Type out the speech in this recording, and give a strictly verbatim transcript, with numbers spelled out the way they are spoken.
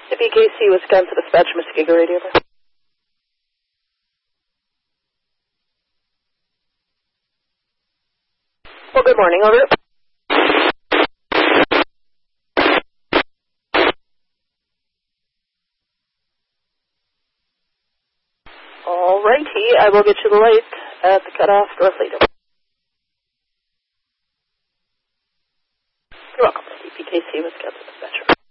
The B K C, Wisconsin Dispatch, Muskego Radio. Well, good morning, over. All righty, I will get you the light at the cutoff North Leader. You're welcome. B K C, Wisconsin Dispatch.